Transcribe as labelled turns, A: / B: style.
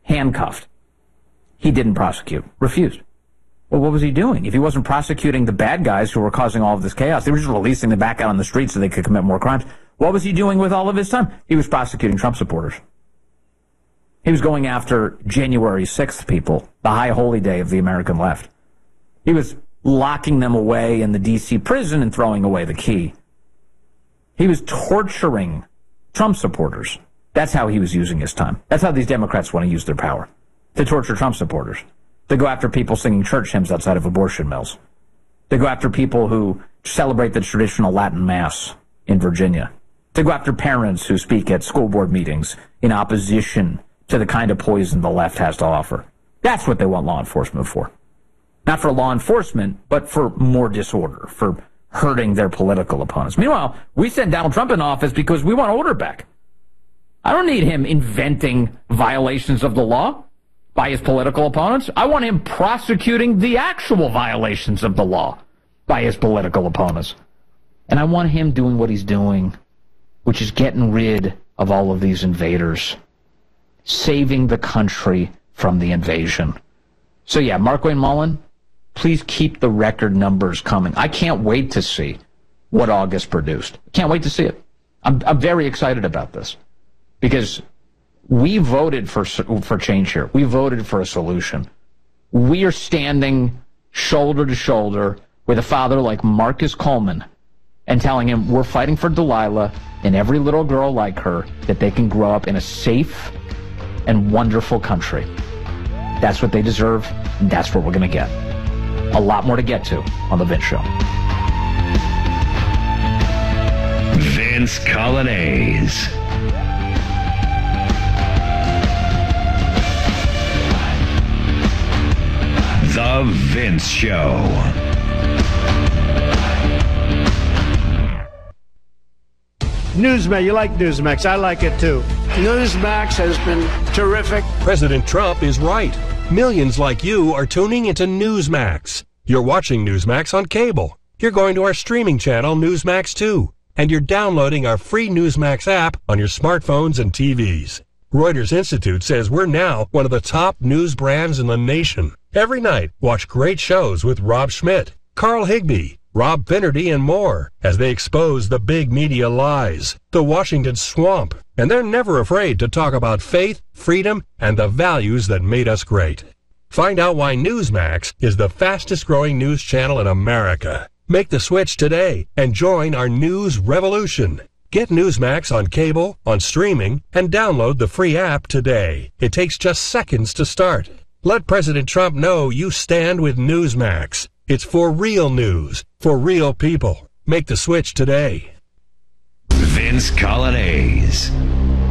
A: handcuffed. He didn't prosecute, refused. Well, what was he doing? If he wasn't prosecuting the bad guys who were causing all of this chaos, they were just releasing them back out on the streets so they could commit more crimes. What was he doing with all of his time? He was prosecuting Trump supporters. He was going after January 6th people, the high holy day of the American left. He was locking them away in the D.C. prison and throwing away the key. He was torturing Trump supporters. That's how he was using his time. That's how these Democrats want to use their power, to torture Trump supporters, to go after people singing church hymns outside of abortion mills, to go after people who celebrate the traditional Latin Mass in Virginia, to go after parents who speak at school board meetings in opposition to the kind of poison the left has to offer. That's what they want law enforcement for. Not for law enforcement, but for more disorder, for hurting their political opponents. Meanwhile, we sent Donald Trump in office because we want order back. I don't need him inventing violations of the law by his political opponents. I want him prosecuting the actual violations of the law by his political opponents. And I want him doing what he's doing, which is getting rid of all of these invaders, saving the country from the invasion. So yeah, Markwayne Mullin, please keep the record numbers coming. I can't wait to see what August produced. Can't wait to see it. I'm very excited about this because we voted for change here. We voted for a solution. We are standing shoulder to shoulder with a father like Marcus Coleman and telling him we're fighting for Delilah and every little girl like her, that they can grow up in a safe and wonderful country. That's what they deserve, and that's what we're going to get. A lot more to get to on The Vince Show.
B: Vince Coglianese. The Vince Show.
C: Newsmax, you like Newsmax. I like it too. Newsmax has been terrific.
D: President Trump is right. Millions like you are tuning into Newsmax. You're watching Newsmax on cable. You're going to our streaming channel, Newsmax 2. And you're downloading our free Newsmax app on your smartphones and TVs. Reuters Institute says we're now one of the top news brands in the nation. Every night, watch great shows with Rob Schmidt, Carl Higbie, Rob Finnerty, and more as they expose the big media lies, the Washington swamp, and they're never afraid to talk about faith, freedom, and the values that made us great. Find out why Newsmax is the fastest-growing news channel in America. Make the switch today and join our news revolution. Get Newsmax on cable, on streaming, and download the free app today. It takes just seconds to start. Let President Trump know you stand with Newsmax. It's for real news, for real people. Make the switch today.
B: Vince Coglianese.